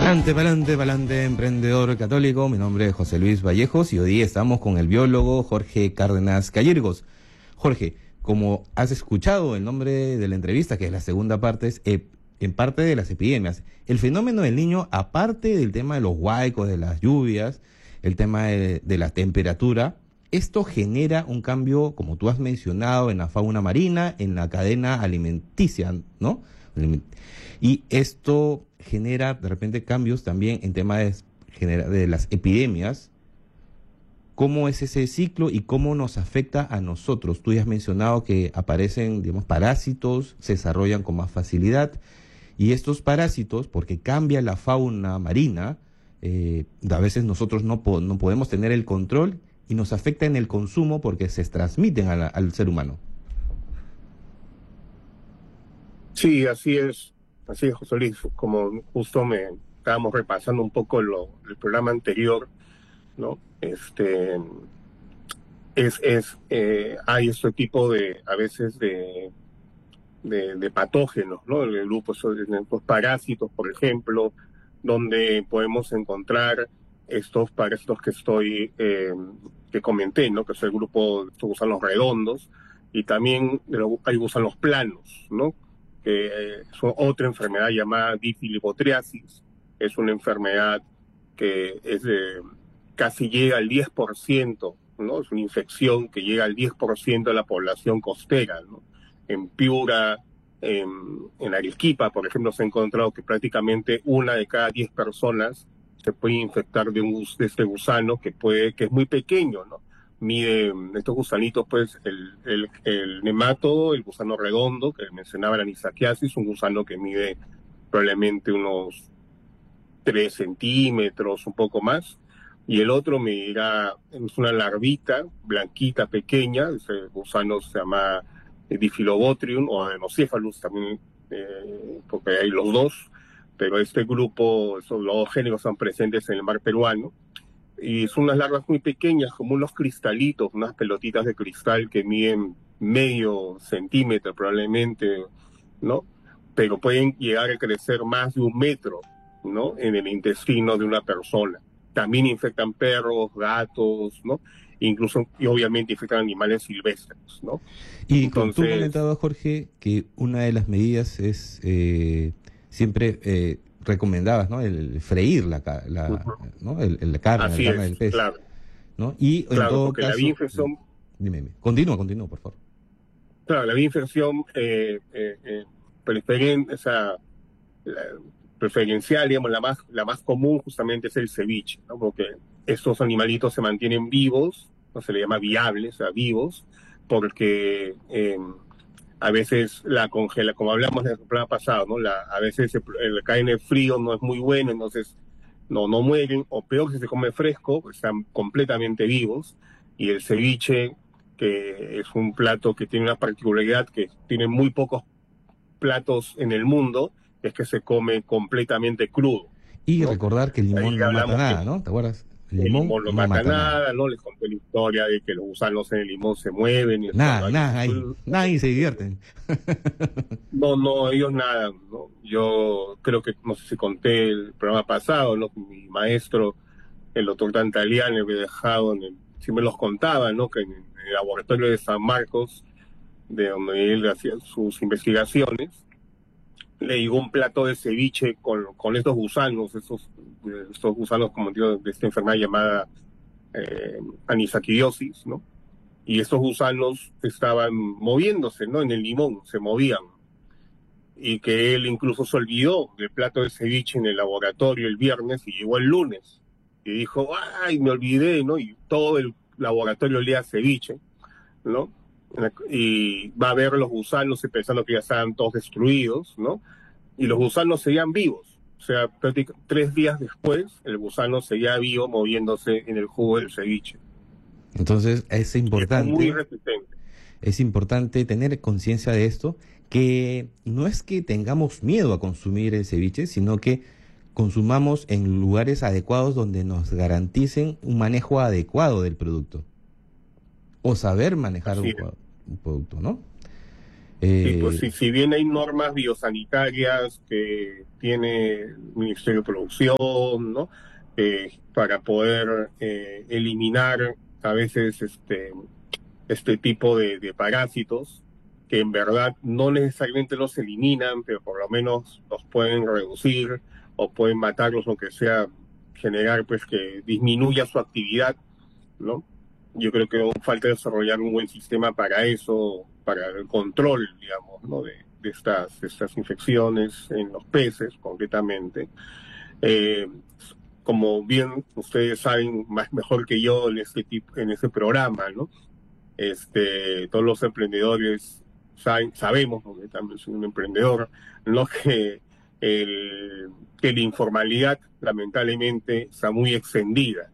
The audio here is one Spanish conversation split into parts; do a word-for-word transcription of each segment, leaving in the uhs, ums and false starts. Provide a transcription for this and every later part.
Pa'lante, pa'lante, pa'lante, emprendedor católico. Mi nombre es José Luis Vallejos y hoy estamos con el biólogo Jorge Cárdenas Callirgos. Jorge, como has escuchado el nombre de la entrevista, que es la segunda parte, es eh, en parte de las epidemias. El fenómeno del Niño, aparte del tema de los huaicos, de las lluvias, el tema de, de la temperatura, esto genera un cambio, como tú has mencionado, en la fauna marina, en la cadena alimenticia, ¿no? Y esto genera de repente cambios también en temas de, de las epidemias. ¿Cómo es ese ciclo y cómo nos afecta a nosotros? Tú ya has mencionado que aparecen, digamos, parásitos, se desarrollan con más facilidad, y estos parásitos, porque cambia la fauna marina, eh, a veces nosotros no, po no podemos tener el control y nos afecta en el consumo porque se transmiten a la, al ser humano. Sí, así es, así es, José Luis. Como justo me estábamos repasando un poco lo, el programa anterior, ¿no? Este es, es eh, hay este tipo de, a veces de, de, de patógenos, ¿no? El grupo de los parásitos, por ejemplo, donde podemos encontrar estos parásitos que estoy, eh, que comenté, ¿no? Que es el grupo de estos gusanos redondos, y también hay gusanos planos, ¿no? Que es otra enfermedad llamada difilibotriasis. Es una enfermedad que es de, casi llega al diez por ciento, ¿no? Es una infección que llega al diez por ciento de la población costera, ¿no? En Piura, en, en Arequipa, por ejemplo, se ha encontrado que prácticamente una de cada diez personas se puede infectar de, un, de este gusano que puede, que es muy pequeño, ¿no? Mide estos gusanitos, pues, el, el, el nematodo, el gusano redondo, que mencionaba la Anisakiosis, un gusano que mide probablemente unos tres centímetros, un poco más, y el otro medirá, es una larvita blanquita, pequeña, ese gusano se llama Diphyllobotrium o Adenocephalus también, eh, porque hay los dos, pero este grupo, esos, los dos géneros están presentes en el mar peruano, y son unas larvas muy pequeñas, como unos cristalitos, unas pelotitas de cristal que miden medio centímetro probablemente, ¿no? Pero pueden llegar a crecer más de un metro, ¿no? En el intestino de una persona. También infectan perros, gatos, ¿no? Incluso, y obviamente infectan animales silvestres, ¿no? Y Entonces, tú comentabas, Jorge, que una de las medidas es eh, siempre eh, recomendabas, ¿no? El freír la, la, uh-huh. ¿no? el, el, la carne, Así la carne es, del pez, claro. ¿no? Y claro, en todo porque caso, la vía infección... Dime, dime. Continúa, continúa, por favor. Claro, la vía infección eh, eh, eh, preferen, esa, la, preferencial, digamos, la más, la más común justamente es el ceviche, ¿no? Porque estos animalitos se mantienen vivos, no se le llama viables, o sea, vivos, porque eh, a veces la congela, como hablamos en el programa pasado, ¿no? La, a veces el, el caen en frío no es muy bueno, entonces no, no mueren, o peor si se come fresco, pues están completamente vivos, y el ceviche, que es un plato que tiene una particularidad que tiene muy pocos platos en el mundo, es que se come completamente crudo. Y ¿no? recordar que el limón Ahí no mata nada, que ¿no? ¿Te acuerdas? El limón, limón no, no mata, mata nada, nada, ¿no? Les conté la historia de que los gusanos en el limón se mueven. Y nada, nada, ahí, nadie se divierten. No, no, ellos nada, ¿no? Yo creo que, no sé si conté el programa pasado, ¿no? Mi maestro, el doctor Tantaliani, me dejado, en el, si me los contaba, ¿no? Que en el laboratorio de San Marcos, de donde él hacía sus investigaciones, le llegó un plato de ceviche con, con estos gusanos, estos, estos gusanos, como digo, de esta enfermedad llamada eh, anisakiosis, ¿no? Y estos gusanos estaban moviéndose, ¿no? En el limón, se movían. Y que él incluso se olvidó del plato de ceviche en el laboratorio el viernes y llegó el lunes. Y dijo, ay, me olvidé, ¿no? Y todo el laboratorio olía a ceviche, ¿no? Y va a ver los gusanos pensando que ya estaban todos destruidos, ¿no? Y los gusanos seguían vivos. O sea, tres días después, el gusano seguía vivo moviéndose en el jugo del ceviche. Entonces, es importante, es muy resistente. Es importante tener conciencia de esto, que no es que tengamos miedo a consumir el ceviche, sino que consumamos en lugares adecuados donde nos garanticen un manejo adecuado del producto. O saber manejar un, un producto, ¿no? Sí, pues Eh, si, si bien hay normas biosanitarias que tiene el Ministerio de Producción, ¿no? Eh, para poder eh, eliminar a veces este, este tipo de, de parásitos, que en verdad no necesariamente los eliminan, pero por lo menos los pueden reducir o pueden matarlos, lo que sea, generar pues que disminuya su actividad, ¿no? Yo creo que aún falta desarrollar un buen sistema para eso, para el control, digamos, ¿no? de, de estas, de estas infecciones en los peces, concretamente. Eh, Como bien ustedes saben más mejor que yo en este tipo, en este programa, ¿no? Este, todos los emprendedores saben, sabemos, porque también soy un emprendedor, ¿no? Que, el, que la informalidad lamentablemente está muy extendida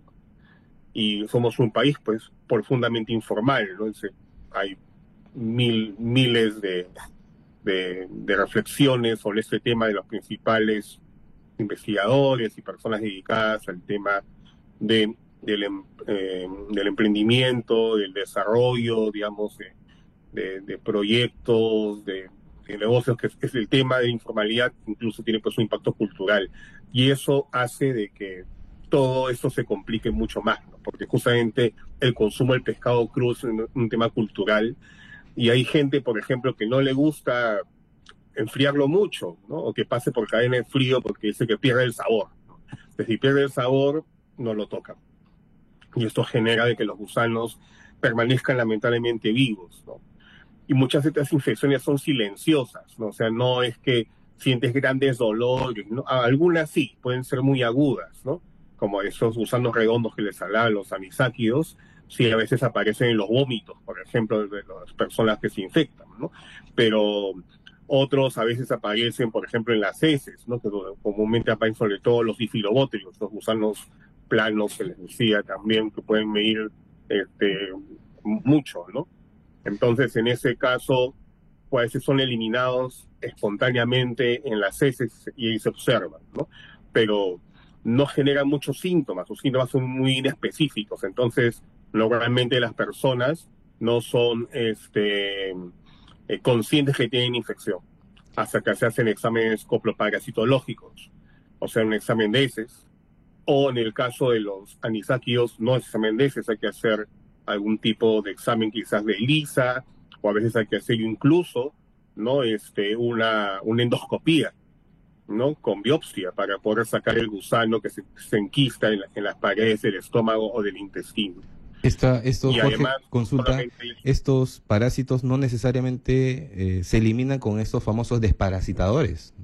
y somos un país pues profundamente informal, ¿no? Es, hay mil, miles de, de, de reflexiones sobre este tema de los principales investigadores y personas dedicadas al tema de, del, eh, del emprendimiento, del desarrollo, digamos, de, de, de proyectos, de, de negocios, que es, es el tema de informalidad, incluso tiene pues un impacto cultural. Y eso hace de que todo esto se complique mucho más, ¿no? Porque justamente el consumo del pescado crudo es un, un tema cultural y hay gente, por ejemplo, que no le gusta enfriarlo mucho, ¿no? O que pase por cadena de frío porque dice que pierde el sabor, ¿no? Entonces, si pierde el sabor, no lo tocan. Y esto genera de que los gusanos permanezcan lamentablemente vivos, ¿no? Y muchas de estas infecciones son silenciosas, ¿no? O sea, no es que sientes grandes dolores, ¿no? Algunas sí, pueden ser muy agudas, ¿no? Como esos gusanos redondos que les hablaba, los anisáquidos, sí, a veces aparecen en los vómitos, por ejemplo, de las personas que se infectan, ¿no? Pero otros a veces aparecen, por ejemplo, en las heces, ¿no? Que comúnmente aparecen sobre todo los difilobótricos, los gusanos planos que les decía también, que pueden medir este, mucho, ¿no? Entonces, en ese caso, pues son eliminados espontáneamente en las heces y se observan, ¿no? Pero no generan muchos síntomas, sus síntomas son muy inespecíficos, entonces normalmente las personas no son este, eh, conscientes que tienen infección hasta que se hacen exámenes coploparasitológicos, o sea, un examen de heces, o en el caso de los anisáquidos, no es examen de heces, hay que hacer algún tipo de examen quizás de ELISA, o a veces hay que hacer incluso, ¿no? Este, una, una endoscopía, ¿no? Con biopsia para poder sacar el gusano que se, se enquista en, la, en las paredes del estómago o del intestino. esta, esto, Y Jorge, además, consulta, solamente estos parásitos no necesariamente eh, se eliminan con estos famosos desparasitadores.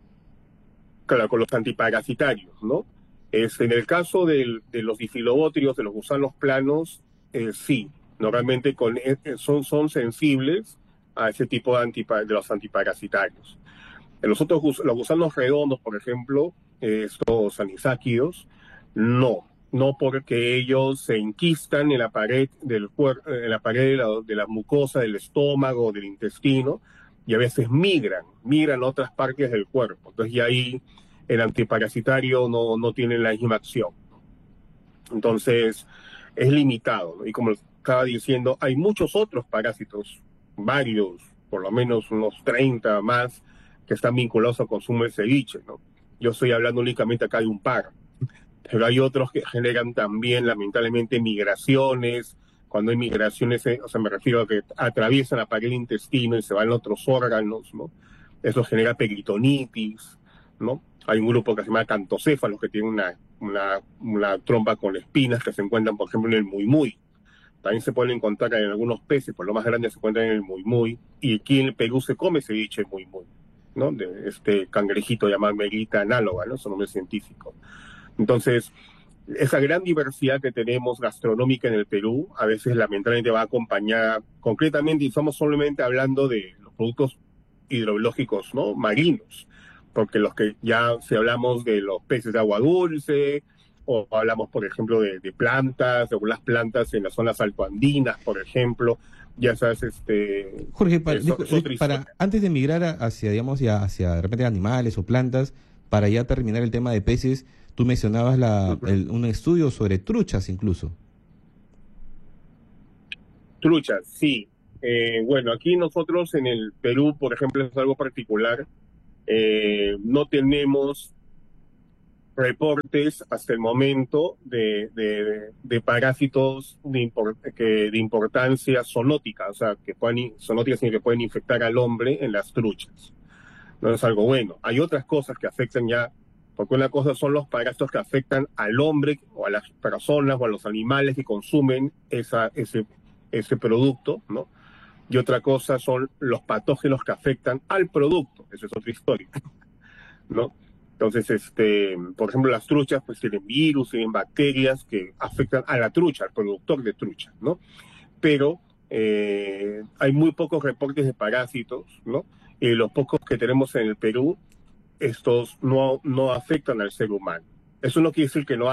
claro, con los antiparasitarios, ¿no? Es, en el caso del, de los difilobótrios, de los gusanos planos, eh, sí, normalmente con, eh, son, son sensibles a ese tipo de, antipa, de los antiparasitarios. En los otros, los gusanos redondos, por ejemplo, eh, estos anisáquidos, no, no porque ellos se enquistan en la pared del cuerpo, en la pared de la, de la mucosa del estómago, del intestino, y a veces migran, migran a otras partes del cuerpo. Entonces, ya ahí el antiparasitario no, no tiene la misma acción. Entonces, es limitado, ¿no? Y como estaba diciendo, hay muchos otros parásitos, varios, por lo menos unos treinta más, que están vinculados al consumo de ceviche, ¿no? Yo estoy hablando únicamente acá de un par, pero hay otros que generan también, lamentablemente, migraciones. Cuando hay migraciones, eh, o sea, me refiero a que atraviesan la pared del intestino y se van a otros órganos, ¿no? Eso genera peritonitis, ¿no? Hay un grupo que se llama cantocéfalos que tiene una, una, una trompa con espinas que se encuentran, por ejemplo, en el muimui. También se pueden encontrar en algunos peces, por lo más grande se encuentran en el muimui. Y aquí en el Perú se come ceviche muimui, ¿no? De este cangrejito llamado Merita análoga, ¿no? Su nombre científico. Entonces, esa gran diversidad que tenemos gastronómica en el Perú, a veces lamentablemente va acompañada, concretamente, y estamos solamente hablando de los productos hidrobiológicos, ¿no? Marinos, porque los que ya, si hablamos de los peces de agua dulce, o hablamos, por ejemplo, de, de plantas, de algunas plantas en las zonas altoandinas, por ejemplo, ya sabes, este... Jorge, para, eso, dijo- es di- otra para historia. antes de migrar a- hacia, digamos, ya hacia de repente animales o plantas, para ya terminar el tema de peces, tú mencionabas la, Uh-huh. el- un estudio sobre truchas incluso. Truchas, sí. Eh, bueno, aquí nosotros en el Perú, por ejemplo, es algo particular. Eh, no tenemos reportes hasta el momento de, de, de parásitos de, import, que, de importancia zoonótica, o sea, que puedan, zoonótica significa que pueden infectar al hombre en las truchas. No es algo bueno. Hay otras cosas que afectan ya, porque una cosa son los parásitos que afectan al hombre o a las personas o a los animales que consumen esa, ese, ese producto, ¿no? Y otra cosa son los patógenos que afectan al producto. Esa es otra historia, ¿no? Entonces, este, por ejemplo, las truchas pues tienen virus, tienen bacterias que afectan a la trucha, al productor de trucha, ¿no? Pero eh, hay muy pocos reportes de parásitos, ¿no? Y los pocos que tenemos en el Perú, estos no, no afectan al ser humano. Eso no quiere decir que no